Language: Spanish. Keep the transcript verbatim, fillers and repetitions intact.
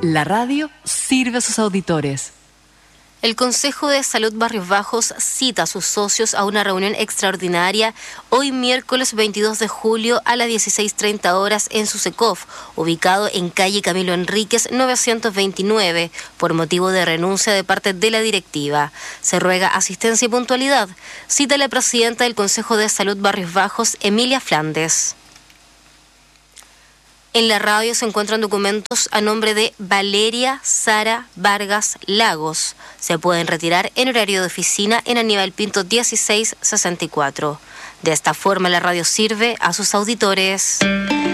La radio sirve a sus auditores. El Consejo de Salud Barrios Bajos cita a sus socios a una reunión extraordinaria hoy miércoles veintidós de julio a las dieciséis treinta horas en su SECOF, ubicado en calle Camilo Enríquez novecientos veintinueve, por motivo de renuncia de parte de la directiva. Se ruega asistencia y puntualidad. Cita la presidenta del Consejo de Salud Barrios Bajos, Emilia Flandes. En la radio se encuentran documentos a nombre de Valeria Sara Vargas Lagos. Se pueden retirar en horario de oficina en Aníbal Pinto dieciséis sesenta y cuatro. De esta forma la radio sirve a sus auditores.